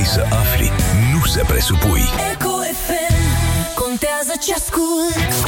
vrei să afli, nu să presupui. Eco FM, contează ce ascult.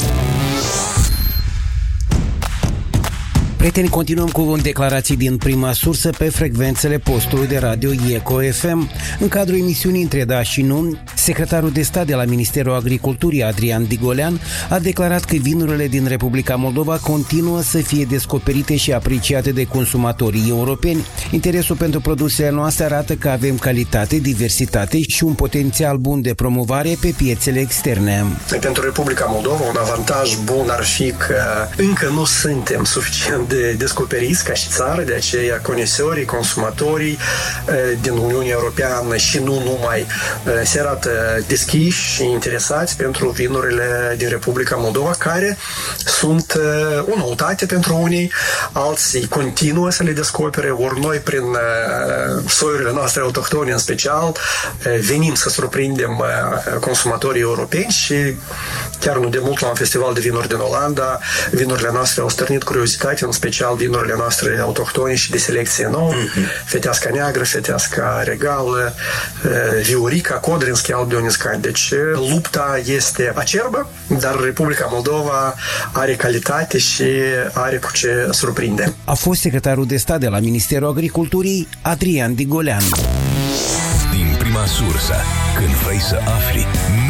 Prieteni, continuăm cu declarații din prima sursă pe frecvențele postului de radio Eco FM. În cadrul emisiunii Între da și nu, secretarul de stat de la Ministerul Agriculturii, Adrian Digolean, a declarat că vinurile din Republica Moldova continuă să fie descoperite și apreciate de consumatorii europeni. Interesul pentru produsele noastre arată că avem calitate, diversitate și un potențial bun de promovare pe piețele externe. Pentru Republica Moldova un avantaj bun ar fi că încă nu suntem suficient de descoperiți ca și țară, de aceea conesorii, consumatorii din Uniunea Europeană și nu numai se arată deschiși și interesați pentru vinurile din Republica Moldova, care sunt o noutate pentru unii, alții continuă să le descopere, ori noi prin soiurile noastre autohtone în special venim să surprindem consumatorii europeni și chiar nu de mult la un festival de vinuri din Olanda, vinurile noastre au stârnit curiozitate, în special vinurile noastre autohtone și de selecție nouă, feteasca neagră, feteasca regală, viorica, codrinski, albionisca. Deci lupta este acerbă, dar Republica Moldova are calitate și are cu ce surprinde. A fost secretarul de stat de la Ministerul Agriculturii, Adrian Digolean. Din prima sursă, când vrei să afli,